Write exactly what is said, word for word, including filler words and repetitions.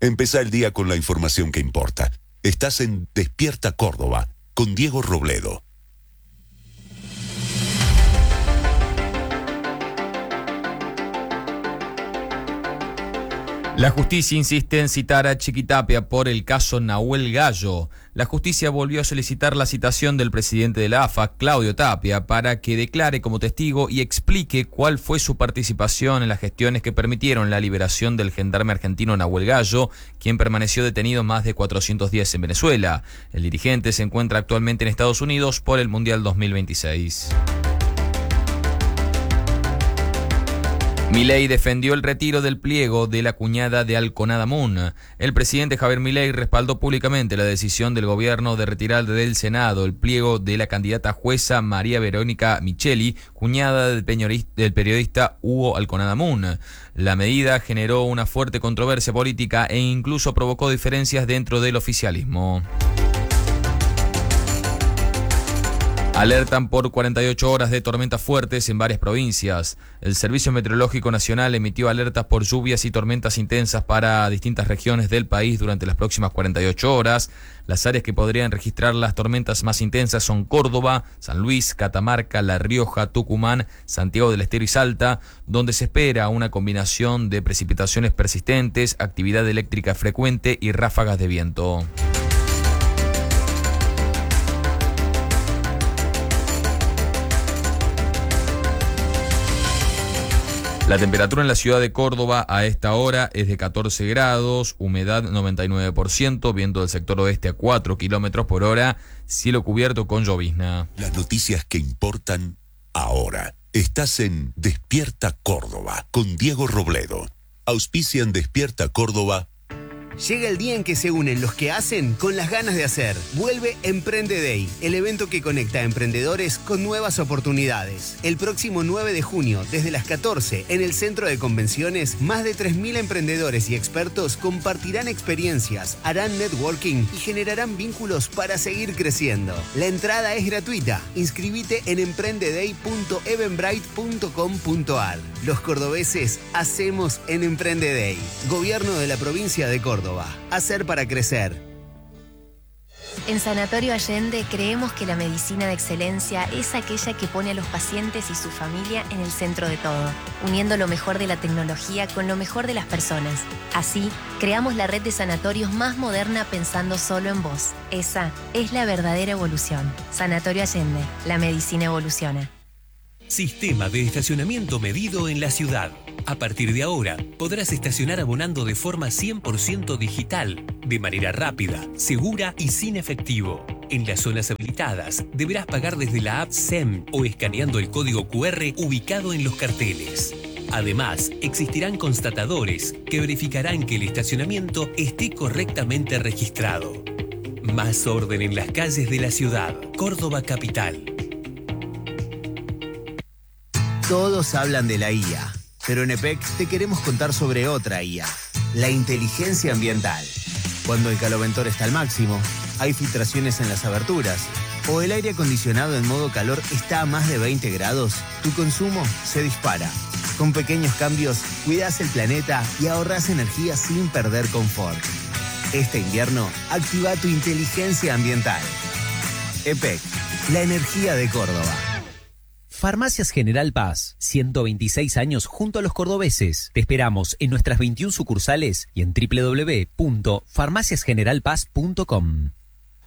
Empezá el día con la información que importa. Estás en Despierta Córdoba, con Diego Robledo. La justicia insiste en citar a Chiquitapia por el caso Nahuel Gallo. La justicia volvió a solicitar la citación del presidente de la A F A, Claudio Tapia, para que declare como testigo y explique cuál fue su participación en las gestiones que permitieron la liberación del gendarme argentino Nahuel Gallo, quien permaneció detenido más de cuatrocientos días en Venezuela. El dirigente se encuentra actualmente en Estados Unidos por el Mundial dos mil veintiséis. Milei defendió el retiro del pliego de la cuñada de Alconada Moon. El presidente Javier Milei respaldó públicamente la decisión del gobierno de retirar del Senado el pliego de la candidata jueza María Verónica Micheli, cuñada del periodista Hugo Alconada Moon. La medida generó una fuerte controversia política e incluso provocó diferencias dentro del oficialismo. Alertan por cuarenta y ocho horas de tormentas fuertes en varias provincias. El Servicio Meteorológico Nacional emitió alertas por lluvias y tormentas intensas para distintas regiones del país durante las próximas cuarenta y ocho horas. Las áreas que podrían registrar las tormentas más intensas son Córdoba, San Luis, Catamarca, La Rioja, Tucumán, Santiago del Estero y Salta, donde se espera una combinación de precipitaciones persistentes, actividad eléctrica frecuente y ráfagas de viento. La temperatura en la ciudad de Córdoba a esta hora es de catorce grados, humedad noventa y nueve por ciento, viento del sector oeste a cuatro kilómetros por hora, cielo cubierto con llovizna. Las noticias que importan ahora. Estás en Despierta Córdoba, con Diego Robledo. Auspician Despierta Córdoba. Llega el día en que se unen los que hacen con las ganas de hacer. Vuelve Emprende Day, el evento que conecta a emprendedores con nuevas oportunidades. El próximo nueve de junio, desde las catorce, en el Centro de Convenciones, más de tres mil emprendedores y expertos compartirán experiencias, harán networking y generarán vínculos para seguir creciendo. La entrada es gratuita. Inscribite en emprendeday punto eventbrite punto com punto ar. Los cordobeses hacemos en Emprende Day. Gobierno de la provincia de Córdoba. Hacer para crecer. En Sanatorio Allende creemos que la medicina de excelencia es aquella que pone a los pacientes y su familia en el centro de todo, uniendo lo mejor de la tecnología con lo mejor de las personas. Así, creamos la red de sanatorios más moderna pensando solo en vos. Esa es la verdadera evolución. Sanatorio Allende, la medicina evoluciona. Sistema de estacionamiento medido en la ciudad. A partir de ahora, podrás estacionar abonando de forma cien por ciento digital, de manera rápida, segura y sin efectivo. En las zonas habilitadas, deberás pagar desde la app S E M o escaneando el código cu erre ubicado en los carteles. Además, existirán constatadores que verificarán que el estacionamiento esté correctamente registrado. Más orden en las calles de la ciudad. Córdoba Capital. Todos hablan de la I A, pero en E P E C te queremos contar sobre otra I A, la inteligencia ambiental. Cuando el caloventor está al máximo, hay filtraciones en las aberturas, o el aire acondicionado en modo calor está a más de veinte grados, tu consumo se dispara. Con pequeños cambios, cuidas el planeta y ahorras energía sin perder confort. Este invierno, activa tu inteligencia ambiental. E P E C, la energía de Córdoba. Farmacias General Paz, ciento veintiséis años junto a los cordobeses. Te esperamos en nuestras veintiuna sucursales y en doble u doble u doble u punto farmacias general paz punto com.